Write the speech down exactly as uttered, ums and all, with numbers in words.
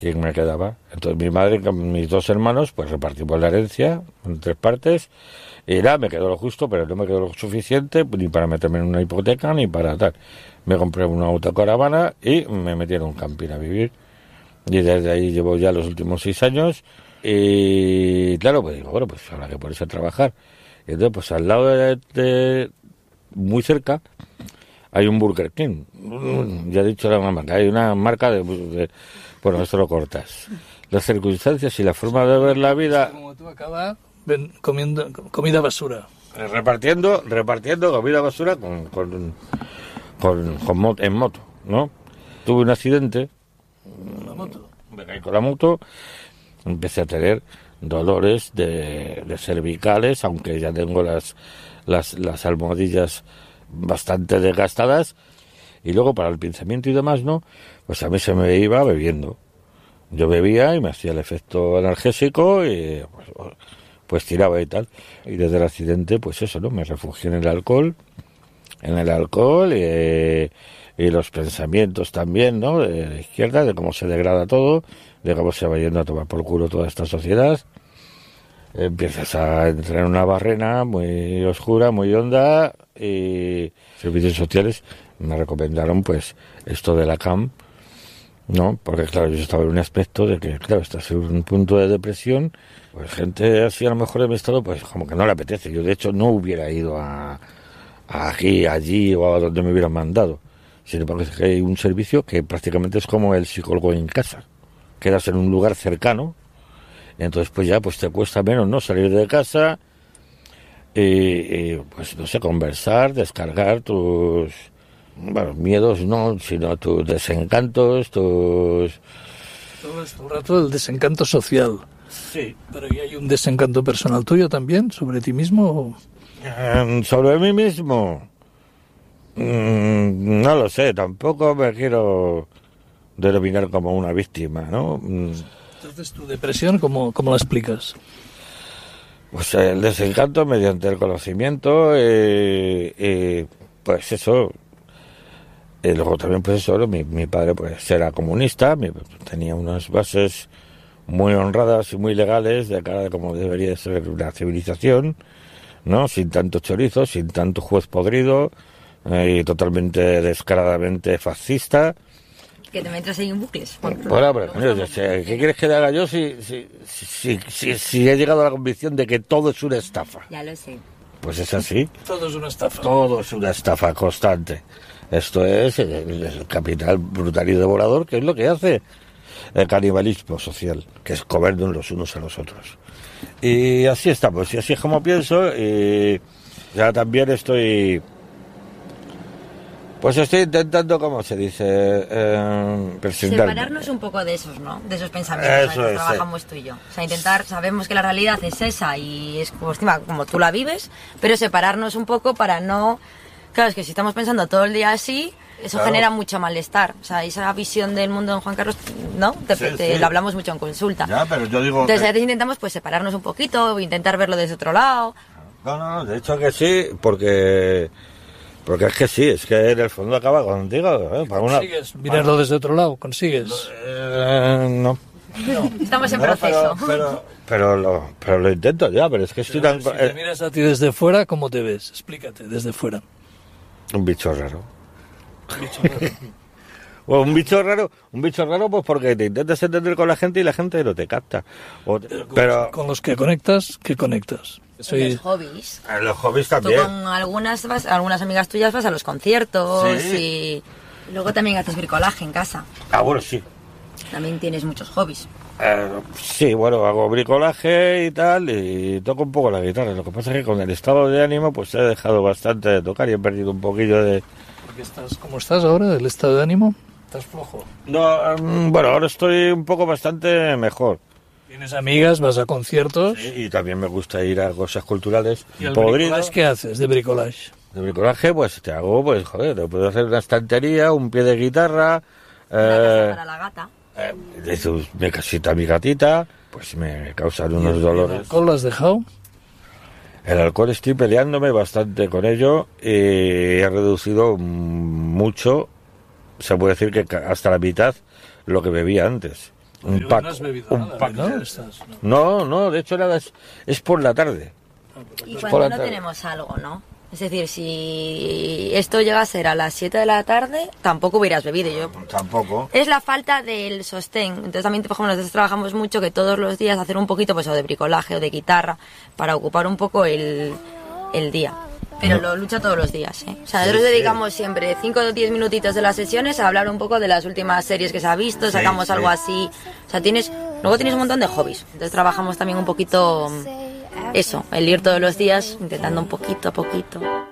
¿quién me quedaba? Entonces mi madre con mis dos hermanos, pues repartimos la herencia en tres partes, y nada, me quedó lo justo, pero no me quedó lo suficiente ni para meterme en una hipoteca ni para tal. Me compré una autocaravana y me metí en un camping a vivir. Y desde ahí llevo ya los últimos seis años. Y claro, pues digo, bueno, pues habrá que ponerse a trabajar. Y entonces, pues al lado de, de muy cerca, hay un Burger King. Ya he dicho la marca, hay una marca de, de... Bueno, esto lo cortas. Las circunstancias y la forma de ver la vida... Como tú acabas ven, comiendo comida basura. Repartiendo, repartiendo comida basura con, con, con, con moto, en moto, ¿no? Tuve un accidente. ¿Con la moto? Me caí con la moto. Empecé a tener dolores de, de cervicales, aunque ya tengo las, las, las almohadillas bastante desgastadas. Y luego para el pinzamiento y demás, ¿no? Pues a mí se me iba bebiendo. Yo bebía y me hacía el efecto analgésico y pues, pues tiraba y tal. Y desde el accidente, pues eso, ¿no? Me refugié en el alcohol, en el alcohol y, y los pensamientos también, ¿no? De la izquierda, de cómo se degrada todo, de cómo se va yendo a tomar por culo toda esta sociedad. Empiezas a entrar en una barrena muy oscura, muy honda, y servicios sociales me recomendaron pues esto de la C A M, ¿no? Porque claro, yo estaba en un aspecto de que, claro, estás en un punto de depresión, pues gente así a lo mejor en mi estado, pues como que no le apetece. Yo de hecho no hubiera ido a, a aquí, allí o a donde me hubieran mandado. Sin embargo, es que hay un servicio que prácticamente es como el psicólogo en casa. Quedas en un lugar cercano, entonces pues ya pues te cuesta menos, ¿no? Salir de casa y, y pues no sé, conversar, descargar tus... Bueno, miedos no, sino tus desencantos, tus... Todo esto, un rato el desencanto social. Sí. Pero ¿y hay un desencanto personal tuyo también, sobre ti mismo? Um, ¿Sobre mí mismo? Mm, no lo sé, tampoco me quiero denominar como una víctima, ¿no? Entonces, ¿tu depresión cómo, cómo la explicas? Pues el desencanto mediante el conocimiento, eh, eh, pues eso... Y luego también, pues eso, mi, mi padre pues era comunista, mi, tenía unas bases muy honradas y muy legales de cara de cómo debería ser una civilización, ¿no? Sin tanto chorizo, sin tanto juez podrido, eh, y totalmente descaradamente fascista. Que te metes ahí en bucles. Bueno, pero coño, yo sé, ¿qué quieres que haga yo si, si, si, si, si he llegado a la convicción de que todo es una estafa? Ya lo sé. Pues es así. Todo es una estafa. Todo es una estafa constante. Esto es el, el capital brutal y devorador, que es lo que hace el canibalismo social, que es comernos los unos a los otros. Y así estamos, y así es como pienso, y ya también estoy... Pues estoy intentando, ¿cómo se dice? Eh, presentarme. Separarnos un poco de esos, ¿no? De esos pensamientos Eso que es, trabajamos sí. tú y yo. O sea, intentar, sabemos que la realidad es esa y es como, como tú la vives, pero separarnos un poco para no... Claro, es que si estamos pensando todo el día así, eso claro. genera mucho malestar. O sea, esa visión del mundo de Juan Carlos, ¿no? Te, sí, te, sí. Lo hablamos mucho en consulta. Ya, pero yo digo... Entonces, que... a veces intentamos pues separarnos un poquito, intentar verlo desde otro lado. No, no, de hecho que sí, porque... Porque es que sí, es que en el fondo acaba contigo. ¿eh? Para una... ¿Consigues mirarlo desde otro lado? ¿Consigues? Eh, no. no. Estamos en no, proceso. Pero, pero, pero, lo, pero lo intento ya, pero es que estoy pero tan... Si te miras a ti desde fuera, ¿cómo te ves? Explícate, desde fuera. Un bicho raro. Un bicho raro. Bueno, un bicho raro, un bicho raro pues porque te intentas entender con la gente y la gente no te capta. O te, pero, pero con los que conectas, ¿qué conectas? Soy... Los hobbies. En los hobbies también. Tú con algunas, vas, algunas amigas tuyas vas a los conciertos sí. y luego también haces bricolaje en casa. Ah, bueno, sí. También tienes muchos hobbies. Eh, sí, bueno, hago bricolaje y tal, y toco un poco la guitarra. Lo que pasa es que con el estado de ánimo pues he dejado bastante de tocar y he perdido un poquillo de... ¿Por qué estás, ¿Cómo estás ahora, el estado de ánimo? ¿Estás flojo? No, um, bueno, ahora estoy un poco bastante mejor. ¿Tienes amigas? ¿Vas a conciertos? Sí, y también me gusta ir a cosas culturales. ¿Y el bricolage qué haces de bricolage? De bricolaje, pues te hago, pues joder, te puedo hacer una estantería, un pie de guitarra... Una eh, casa para la gata. Eh, de mi casita, mi gatita, pues me causan unos ¿Y dolores. ¿El alcohol lo has dejado? El alcohol estoy peleándome bastante con ello y he reducido mucho, se puede decir que hasta la mitad, lo que bebía antes. un Pero pack. no has bebido un nada, pack. ¿no? Estás, no. No, no, de hecho nada, es, es por la tarde. Y por la cuando no tarde. tenemos algo, ¿no? Es decir, si esto llega a ser a las siete de la tarde, tampoco hubieras bebido. Yo Tampoco. Es la falta del sostén. Entonces también, por ejemplo, nosotros trabajamos mucho que todos los días hacer un poquito pues o de bricolaje o de guitarra para ocupar un poco el, el día. Pero lo lucha todos los días, ¿eh? O sea, nosotros dedicamos siempre cinco o diez minutitos de las sesiones a hablar un poco de las últimas series que se ha visto, sacamos sí. algo así. O sea, tienes, luego tienes un montón de hobbies. Entonces trabajamos también un poquito eso, el ir todos los días intentando un poquito a poquito.